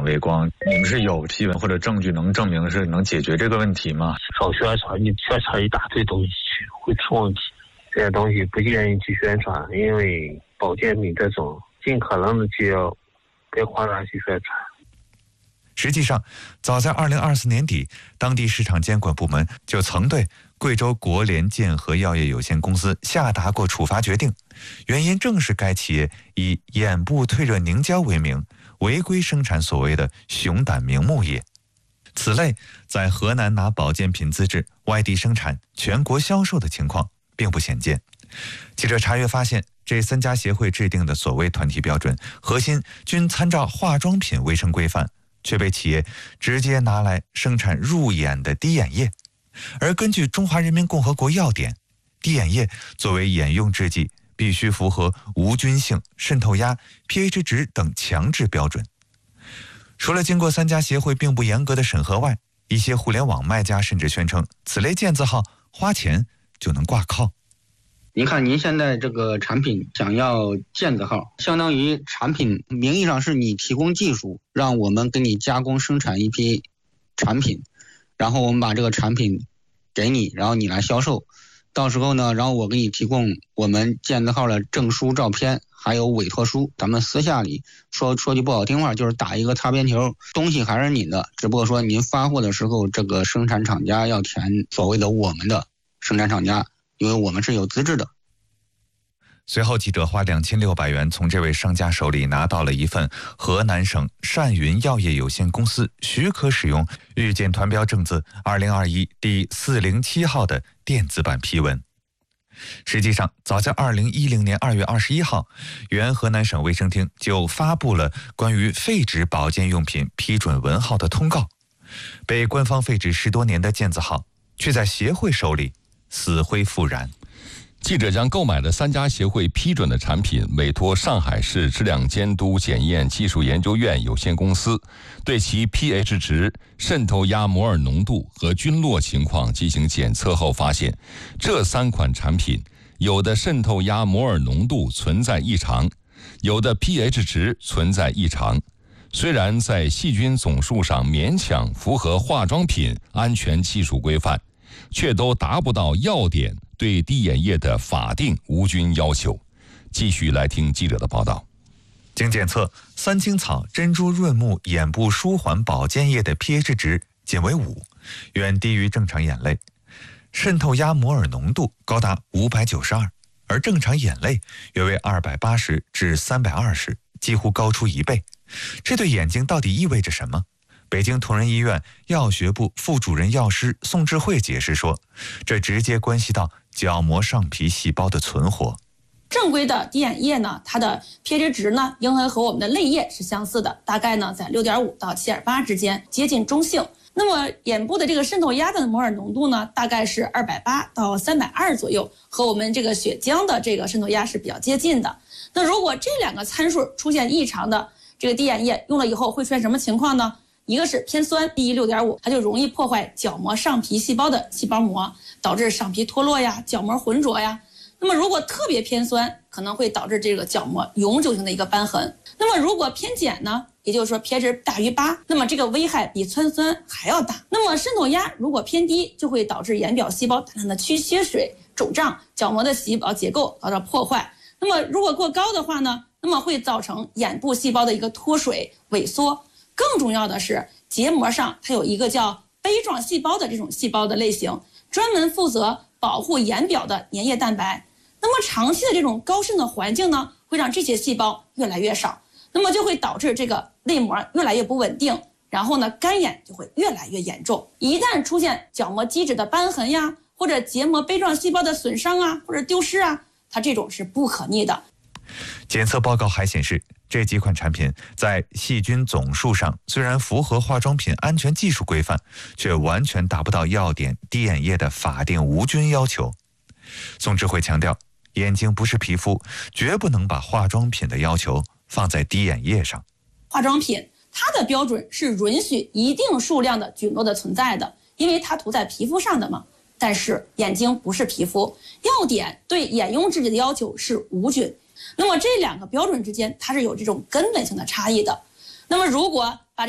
响微光，你们是有批文或者证据能证明是能解决这个问题吗？ 少宣传，你宣传一大堆东西会出问题。这些东西不建议去宣传，因为保健品这种尽可能的就要别夸大去宣传。 实际上，早在2024年底，当地市场监管部门就曾对贵州国联健和药业有限公司下达过处罚决定，原因正是该企业以眼部退热凝胶为名，违规生产所谓的熊胆明目液。此类在河南拿保健品资质外地生产、全国销售的情况并不鲜见。记者查阅发现，这3家协会制定的所谓团体标准，核心均参照化妆品卫生规范，却被企业直接拿来生产入眼的滴眼液。而根据《中华人民共和国药典》，滴眼液作为眼用制剂，必须符合无菌性、渗透压、pH 值等强制标准。除了经过3家协会并不严格的审核外，一些互联网卖家甚至宣称此类健字号花钱就能挂靠。 您看，您现在这个产品想要健字号，相当于产品名义上是你提供技术，让我们给你加工生产一批产品，然后我们把这个产品给你，然后你来销售。到时候呢，然后我给你提供我们健字号的证书、照片，还有委托书。咱们私下里说句不好听话，就是打一个擦边球，东西还是你的，只不过说您发货的时候，这个生产厂家要填所谓的我们的生产厂家，因为我们是有资质的。 随后，记者花2600元从这位商家手里拿到了一份河南省善云药业有限公司许可使用预检团标证字2021第407号的电子版批文。实际上，早在2010年2月21号，原河南省卫生厅就发布了关于废纸保健用品批准文号的通告。被官方废止10多年的健字号，却在协会手里死灰复燃。 记者将购买的3家协会批准的产品委托上海市质量监督检验技术研究院有限公司，对其 pH 值、渗透压摩尔浓度和菌落情况进行检测后发现，这3款产品有的渗透压摩尔浓度存在异常，有的 pH 值存在异常。虽然在细菌总数上勉强符合化妆品安全技术规范，却都达不到药典对滴眼液的法定无菌要求。继续来听记者的报道。 经检测，三青草珍珠润目眼部舒缓保健液的 pH 值仅为5，远低于正常眼泪。渗透压摩尔浓度高达592，而正常眼泪约为280至320，几乎高出1倍。这对眼睛到底意味着什么？北京同仁医院药学部副主任药师宋智慧解释说，这直接关系到角膜上皮细胞的存活。 正规的滴眼液呢，它的 pH 值呢，应该和我们的泪液是相似的，大概呢在6.5到7.8之间，接近中性。那么眼部的这个渗透压的摩尔浓度呢，大概是280到320左右，和我们这个血浆的这个渗透压是比较接近的。那如果这2个参数出现异常的这个滴眼液用了以后会出现什么情况呢？一个是偏酸，低于6.5，它就容易破坏角膜上皮细胞的细胞膜，导致上皮脱落呀、角膜浑浊呀。那么如果特别偏酸，可能会导致这个角膜永久性的一个瘢痕。那么如果偏碱呢，也就是说 pH 大于8，那么这个危害比氚酸还要大。那么渗透压如果偏低，就会导致眼表细胞大量的缺水、肿胀，角膜的细胞结构遭到破坏。那么如果过高的话呢，那么会造成眼部细胞的一个脱水、萎缩。更重要的是，结膜上它有一个叫杯状细胞的这种细胞的类型，专门负责保护眼表的粘液蛋白。那么长期的这种高渗的环境呢，会让这些细胞越来越少，那么就会导致这个泪膜越来越不稳定，然后呢，干眼就会越来越严重。一旦出现角膜基质的瘢痕呀，或者结膜杯状细胞的损伤啊，或者丢失啊，它这种是不可逆的。 检测报告还显示，这几款产品在细菌总数上虽然符合化妆品安全技术规范，却完全达不到药典滴眼液的法定无菌要求。宋智慧强调，眼睛不是皮肤，绝不能把化妆品的要求放在滴眼液上。 化妆品它的标准是允许一定数量的菌落的存在的，因为它涂在皮肤上的嘛。但是眼睛不是皮肤，药典对眼用制剂的要求是无菌。那么这2个标准之间，它是有这种根本性的差异的。那么如果把